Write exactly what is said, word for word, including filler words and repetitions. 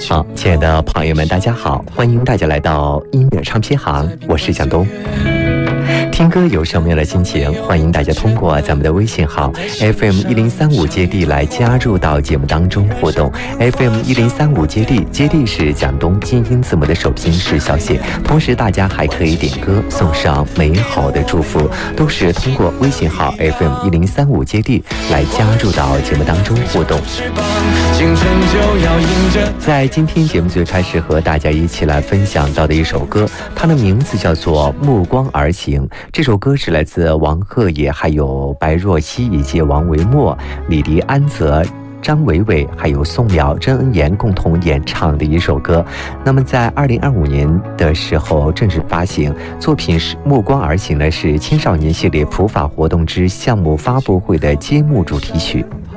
好，亲爱的朋友们，大家好，欢迎大家来到音乐唱片行，我是蒋东。听歌有什么样的心情？欢迎大家通过咱们的微信号 F M 一零三五接地来加入到节目当中互动。F M 一零三五接地，接地是蒋东拼音字母的首拼是小写，同时大家还可以点歌送上美好的祝福，都是通过微信号 F M 一零三五接地来加入到节目当中互动。在今天节目最开始和大家一起来分享到的一首歌，它的名字叫做《暮光而行》。这首歌是来自王鹤野、还有白若曦以及王维默、李迪安泽、张伟伟还有宋苗、甄恩妍共同演唱的一首歌。那么在二零二五年的时候正式发行，作品是《暮光而行》呢，是青少年系列普法活动之项目发布会的揭幕主题曲。